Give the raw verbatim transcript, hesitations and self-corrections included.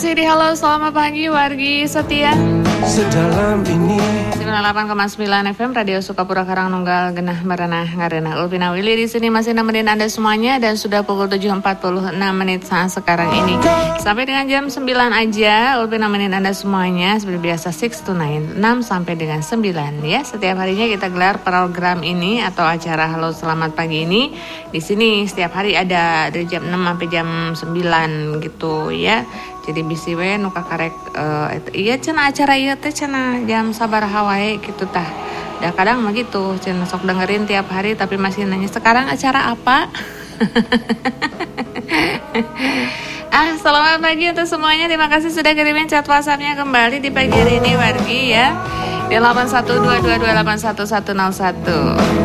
Jadi halo, selamat pagi wargi setia. Sedalam ini sembilan puluh delapan koma sembilan F M Radio Sukapura Karangnunggal Genah Merenah Ngarenah Ulpina Willy di sini masih nemenin Anda semuanya dan sudah pukul tujuh empat puluh enam menit saat sekarang ini. Sampai dengan jam sembilan aja Ulpina nemenin Anda semuanya seperti biasa six to nine, enam sampai dengan sembilan ya. Setiap harinya kita gelar program ini atau acara Halo Selamat Pagi ini. Di sini setiap hari ada dari jam enam sampai jam sembilan gitu ya. Jadi bisi we nu kakarek uh, iya cenah acara ieu teh cenah jam sabaraha wae kitu tah. Da kadang mah gitu cenah sok dengerin tiap hari tapi masih nanya sekarang acara apa? Ah, selamat pagi untuk semuanya. Terima kasih sudah kirimin chat WhatsApp-nya kembali di pagi hari ini wargi ya. Di delapan satu dua dua dua delapan satu satu nol satu.